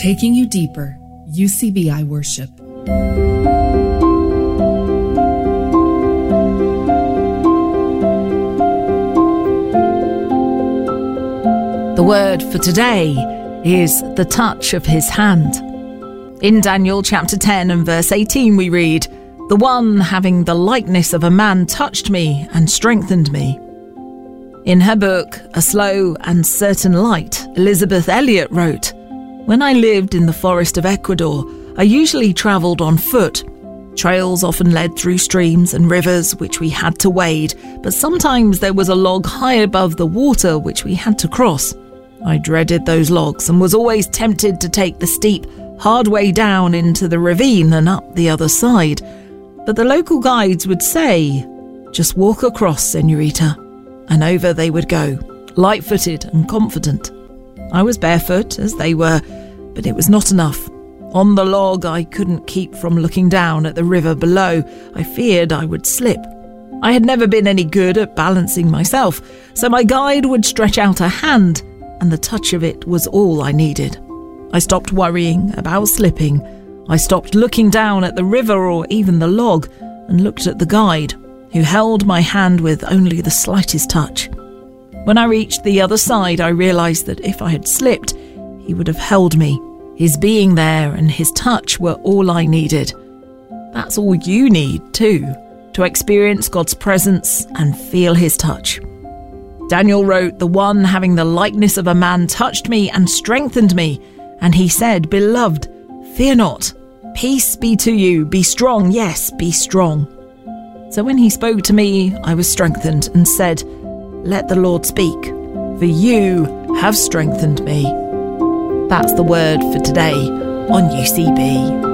taking you deeper. UCBI Worship. The word for today is the touch of his hand. In Daniel chapter 10 and verse 18 we read, "The one having the likeness of a man touched me and strengthened me." In her book, A Slow and Certain Light, Elizabeth Elliot wrote, "When I lived in the forest of Ecuador, I usually travelled on foot. Trails often led through streams and rivers which we had to wade, but sometimes there was a log high above the water which we had to cross. I dreaded those logs and was always tempted to take the steep, hard way down into the ravine and up the other side. But the local guides would say, 'Just walk across, señorita,' and over they would go, light-footed and confident. I was barefoot, as they were, but it was not enough. On the log, I couldn't keep from looking down at the river below. I feared I would slip. I had never been any good at balancing myself, so my guide would stretch out a hand, and the touch of it was all I needed. I stopped worrying about slipping. I stopped looking down at the river or even the log, and looked at the guide, who held my hand with only the slightest touch. When I reached the other side, I realised that if I had slipped, he would have held me. His being there and his touch were all I needed. That's all you need too, to experience God's presence and feel his touch." Daniel wrote, "The one having the likeness of a man touched me and strengthened me. And he said, 'Beloved, fear not. Peace be to you. Be strong. Yes, be strong.' So when he spoke to me, I was strengthened and said, 'Let the Lord speak, for you have strengthened me.'" That's the word for today on UCB.